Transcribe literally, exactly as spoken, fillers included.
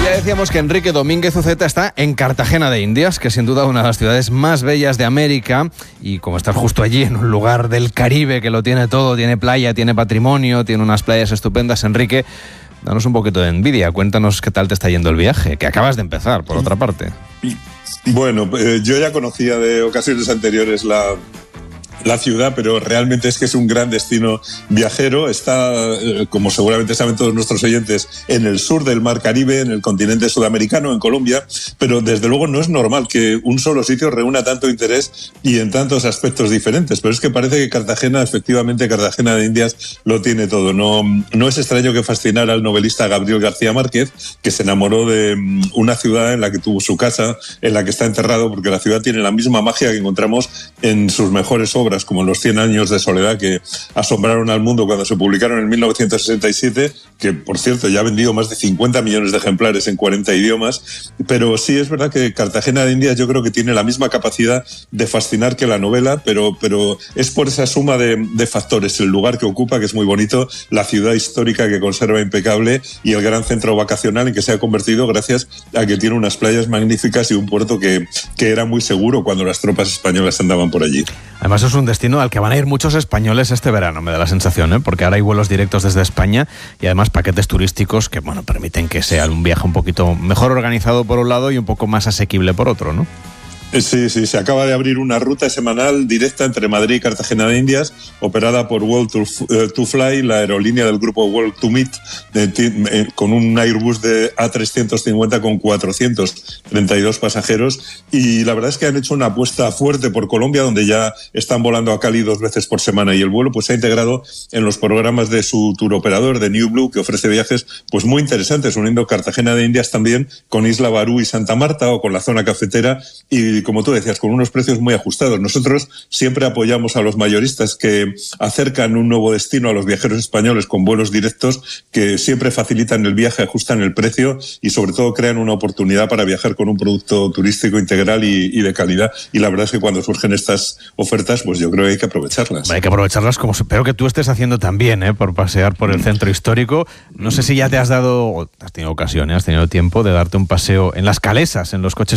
Ya decíamos que Enrique Domínguez Uceta está en Cartagena de Indias, que es sin duda una de las ciudades más bellas de América, y como estás justo allí en un lugar del Caribe que lo tiene todo, tiene playa, tiene patrimonio, tiene unas playas estupendas, Enrique, danos un poquito de envidia, cuéntanos qué tal te está yendo el viaje, que acabas de empezar, por otra parte. Bueno, eh, yo ya conocía de ocasiones anteriores la... la ciudad, pero realmente es que es un gran destino viajero. Está, eh, como seguramente saben todos nuestros oyentes, en el sur del Mar Caribe, en el continente sudamericano, en Colombia, pero desde luego no es normal que un solo sitio reúna tanto interés y en tantos aspectos diferentes, pero es que parece que Cartagena, efectivamente, Cartagena de Indias lo tiene todo. No, no es extraño que fascinara al novelista Gabriel García Márquez, que se enamoró de una ciudad en la que tuvo su casa, en la que está enterrado, porque la ciudad tiene la misma magia que encontramos en sus mejores obras, como Los cien años de soledad, que asombraron al mundo cuando se publicaron en mil novecientos sesenta y siete, que por cierto ya ha vendido más de cincuenta millones de ejemplares en cuarenta idiomas. Pero sí es verdad que Cartagena de Indias yo creo que tiene la misma capacidad de fascinar que la novela, pero, pero es por esa suma de, de factores: el lugar que ocupa, que es muy bonito, la ciudad histórica que conserva impecable y el gran centro vacacional en que se ha convertido gracias a que tiene unas playas magníficas y un puerto que, que era muy seguro cuando las tropas españolas andaban por allí. Además es un destino al que van a ir muchos españoles este verano, me da la sensación, ¿eh? Porque ahora hay vuelos directos desde España y además paquetes turísticos que, bueno, permiten que sea un viaje un poquito mejor organizado por un lado y un poco más asequible por otro, ¿no? Sí, sí, se acaba de abrir una ruta semanal directa entre Madrid y Cartagena de Indias, operada por World to, uh, to Fly, la aerolínea del grupo World to Meet, de, de, con un Airbus de A trescientos cincuenta con cuatrocientos treinta y dos pasajeros. Y la verdad es que han hecho una apuesta fuerte por Colombia, donde ya están volando a Cali dos veces por semana, y el vuelo pues se ha integrado en los programas de su tour operador, de New Blue, que ofrece viajes pues muy interesantes, uniendo Cartagena de Indias también con Isla Barú y Santa Marta, o con la zona cafetera, y como tú decías, con unos precios muy ajustados. Nosotros siempre apoyamos a los mayoristas que acercan un nuevo destino a los viajeros españoles con vuelos directos, que siempre facilitan el viaje, ajustan el precio y sobre todo crean una oportunidad para viajar con un producto turístico integral y, y de calidad. Y la verdad es que cuando surgen estas ofertas, pues yo creo que hay que aprovecharlas. Hay que aprovecharlas, como espero que tú estés haciendo también, ¿eh? Por pasear por el centro histórico. No sé si ya te has dado, has tenido ocasión, ¿eh? Has tenido tiempo de darte un paseo en las calesas, en los coches